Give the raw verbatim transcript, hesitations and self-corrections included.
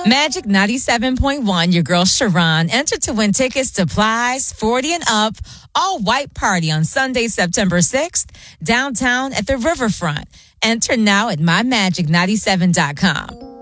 Magic ninety-seven point one, your girl Sharon, entered to win tickets to Plies forty and Up, all white party on Sunday, September sixth, downtown at the Riverfront. Enter now at my magic ninety-seven dot com.